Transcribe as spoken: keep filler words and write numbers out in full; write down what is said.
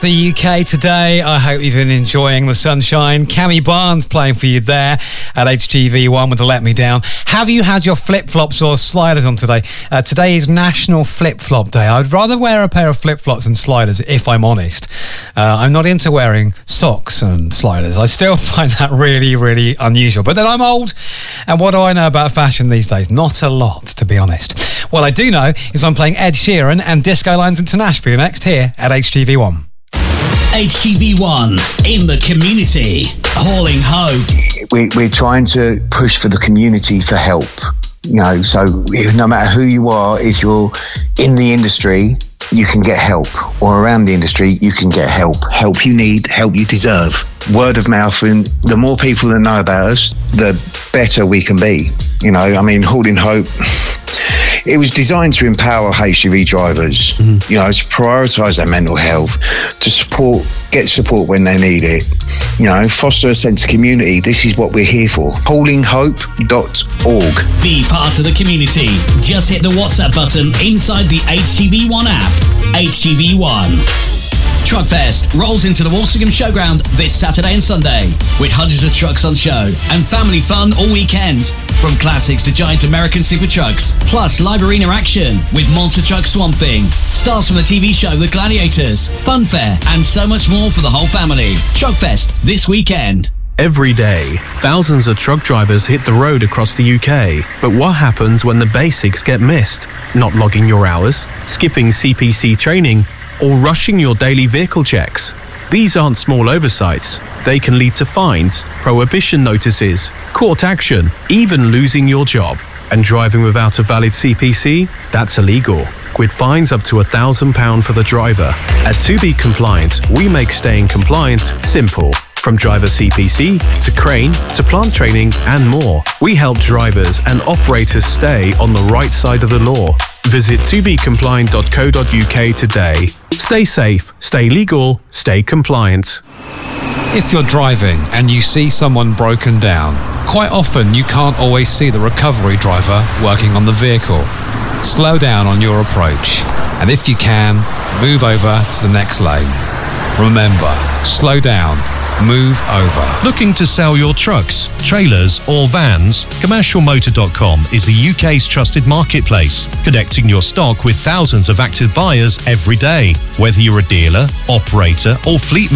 The U K today. I hope you've been enjoying the sunshine. Cammy Barnes playing for you there at H T V one with the Let Me Down. Have you had your flip-flops or sliders on today? Uh, today is National Flip-Flop Day. I'd rather wear a pair of flip-flops than sliders, if I'm honest. Uh, I'm not into wearing socks and sliders. I still find that really, really unusual. But then I'm old, and what do I know about fashion these days? Not a lot, to be honest. What I do know is I'm playing Ed Sheeran and Disco Lines into Nashville next here at H T V one. H T V one in the community, hauling hope. We, we're trying to push for the community for help. You know, so no matter who you are, if you're in the industry, you can get help, or around the industry, you can get help. Help you need, help you deserve. Word of mouth, and the more people that know about us, the better we can be. You know, I mean, Hauling Hope, it was designed to empower H G V drivers, mm-hmm. you know, to prioritise their mental health, to support, get support when they need it, you know, foster a sense of community. This is what we're here for. hauling hope dot org. Be part of the community. Just hit the WhatsApp button inside the H T V one app. H T V one. Truckfest rolls into the Walsingham Showground this Saturday and Sunday with hundreds of trucks on show and family fun all weekend. From classics to giant American super trucks, plus live arena action with Monster Truck Swamp Thing, stars from the T V show The Gladiators, fun fair, and so much more for the whole family. Truckfest this weekend. Every day, thousands of truck drivers hit the road across the U K. But what happens when the basics get missed? Not logging your hours, skipping C P C training, or rushing your daily vehicle checks? These aren't small oversights. They can lead to fines, prohibition notices, court action, even losing your job. And driving without a valid C P C? That's illegal, with fines up to one thousand pounds for the driver. At To Be Compliant, we make staying compliant simple. From driver C P C, to crane, to plant training, and more. We help drivers and operators stay on the right side of the law. Visit to be compliant dot co dot U K today. Stay safe, stay legal, stay compliant. If you're driving and you see someone broken down, quite often you can't always see the recovery driver working on the vehicle. Slow down on your approach, and if you can, move over to the next lane. Remember, slow down. Move over. Looking to sell your trucks, trailers or vans? commercial motor dot com is the U K's trusted marketplace, connecting your stock with thousands of active buyers every day. Whether you're a dealer, operator or fleet